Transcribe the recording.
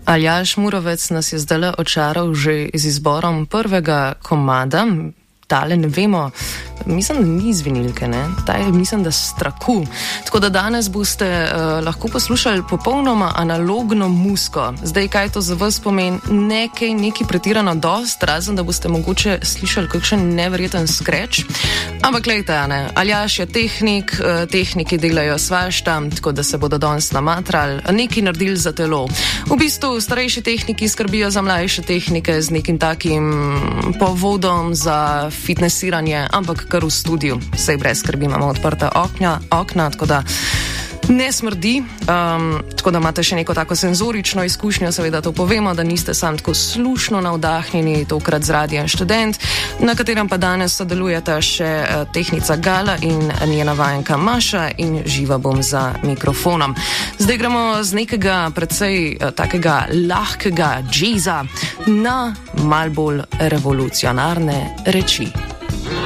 Aljaž Murovec nas je zdajle očaral že z izborom prvega komada. Tale ne vemo, mislim, da ni iz vinilke, ne? Ta je, mislim, da straku. Tako da danes boste lahko poslušali popolnoma analogno muziko. Zdaj, kaj to za vas pomeni? Nekaj pretirano dost, razen da boste mogoče slišali kakšen neverjeten scratch. Ampak glejte, ne, Aljaž je tehnik, tehniki delajo svašta, tako da se bodo danes namatrali, nekaj naredili za telo. V bistvu starejši tehniki skrbijo za mlajše tehnike z nekim takim povodom za fitnessiranje, ampak kar v studiu. Sej brez skrbi, imamo odprta okna, tako da ne smrdi, tako da imate še neko tako senzorično izkušnjo, seveda to povemo, da niste sam tako slušno navdahnjeni, tokrat z Radiem Študent, na katerem pa danes sodelujeta še tehnica Gala in njena vajenka Maša in živa bom za mikrofonom. Zdaj gremo z nekega precej takega lahkega džeza na mal bolj revolucionarne reči.